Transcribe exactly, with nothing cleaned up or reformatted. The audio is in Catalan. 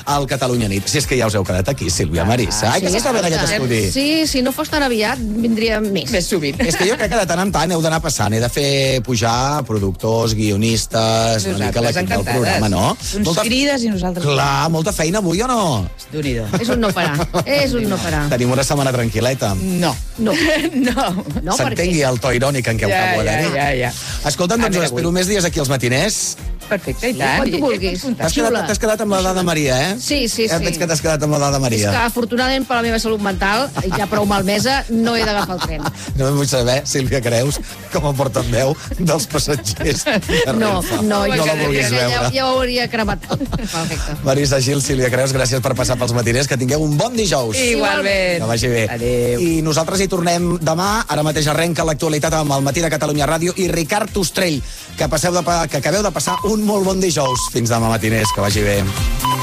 al Catalunya Nit. Si és que ja us heu quedat aquí, Sílvia, Marissa. Ai, que s'està bé aquest estudi. Sí, si no fos tan aviat, vindria més. Més sovint. És que jo crec que de tant en tant heu d'anar passant, he de fer pujar productors, guionistes, una mica l'equip del programa, no? Uns molta... crides i nosaltres... Clar, molta feina avui o no? Déu-n'hi-do. És un no parar, és un no parar. Tenim una setmana tranquil·leta. No. No. No. No, s'entengui el to irònic en què ho acabo de dir. Ja, ja, ja. Escolta'm, doncs espero més dies aquí als matiners. Perfecte, i tant. Quan tu vulguis. T'has quedat, t'has quedat amb la dada Maria, eh? Sí, sí, ja sí. veig que t'has quedat amb la dada Maria. És que, afortunadament, per la meva salut mental, ja prou malmesa, no he d'agafar el tren. No vull saber, Sílvia Creus, com em porten veu dels passatgers de No, Renfe. no, no la vulguis ja, veure. ja, ja ho hauria cremat tot. Perfecte. Marisa Gil, Sílvia Creus, gràcies per passar pels matiners, que tingueu un bon dijous. Igualment. Que vagi bé. Adéu. I nosaltres hi tornem demà, ara mateix arrenca l'actualitat amb el Matí de Catalunya Ràdio i Ricard Ostrell, que, passeu de, que acabeu de passar un molt bon dijous. Fins demà matiners, que vagi bé.